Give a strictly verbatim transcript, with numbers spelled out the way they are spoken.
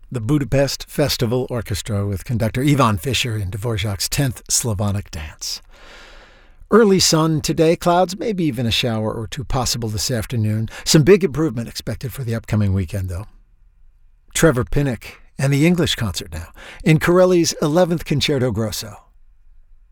the Budapest Festival Orchestra with conductor Ivan Fischer in Dvorak's tenth Slavonic Dance. Early sun today, clouds, maybe even a shower or two possible this afternoon. Some big improvement expected for the upcoming weekend, though. Trevor Pinnock and the English Concert now in Corelli's eleventh Concerto Grosso.